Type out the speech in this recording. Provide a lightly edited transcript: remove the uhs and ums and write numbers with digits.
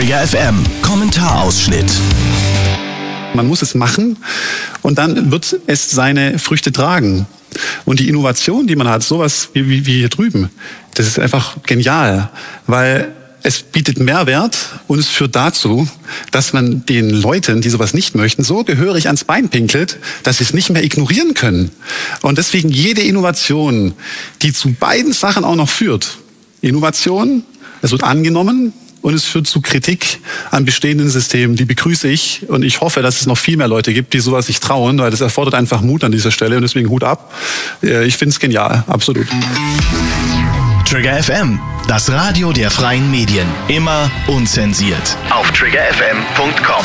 Trigger FM Kommentarausschnitt. Man muss es machen und dann wird es seine Früchte tragen. Und die Innovation, die man hat, sowas wie hier drüben, das ist einfach genial, weil es bietet Mehrwert und es führt dazu, dass man den Leuten, die sowas nicht möchten, so gehörig ans Bein pinkelt, dass sie es nicht mehr ignorieren können. Und deswegen jede Innovation, die zu beiden Sachen auch noch führt, Innovation, es wird angenommen und es führt zu Kritik an bestehenden Systemen, die begrüße ich und ich hoffe, dass es noch viel mehr Leute gibt, die sowas sich trauen, weil das erfordert einfach Mut an dieser Stelle und deswegen Hut ab. Ich finde es genial, absolut. Trigger FM, das Radio der freien Medien. Immer unzensiert. Auf triggerfm.com.